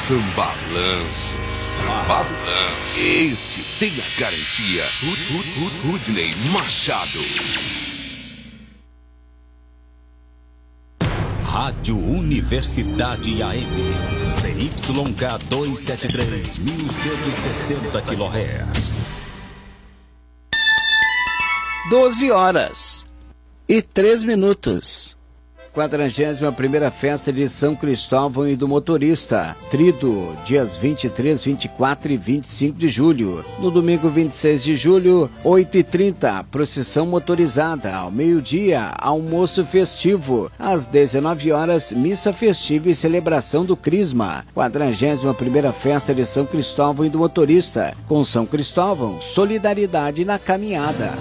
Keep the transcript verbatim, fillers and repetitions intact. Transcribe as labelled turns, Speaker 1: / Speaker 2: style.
Speaker 1: Sambalanço, Sambalanço. Este tem a garantia. Rudney Machado.
Speaker 2: Rádio Universidade A M, C Y K duzentos e setenta e três, mil cento e sessenta quilohertz.
Speaker 3: doze horas e três minutos. quadragésima primeira Festa de São Cristóvão e do Motorista, Trido, dias vinte e três, vinte e quatro e vinte e cinco de julho. No domingo vinte e seis de julho, oito e trinta, procissão motorizada. Ao meio-dia, almoço festivo. Às dezenove horas, missa festiva e celebração do Crisma. quadragésima primeira Festa de São Cristóvão e do Motorista. Com São Cristóvão, solidariedade na caminhada.